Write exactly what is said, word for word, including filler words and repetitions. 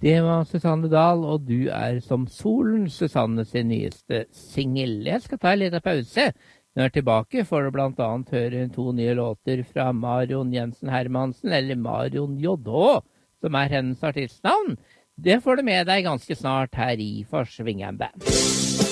Det var Susanne Dahl, og du er som solen, Susanne sin nyeste singel. Jeg skal ta en liten pause. Når jeg er tilbake får du blant annet høre to nye låter fra Marion Jensen Hermansen, eller Marion J H, som er hennes artistnavn. Det får du med deg ganske snart her i Forsvingen Band.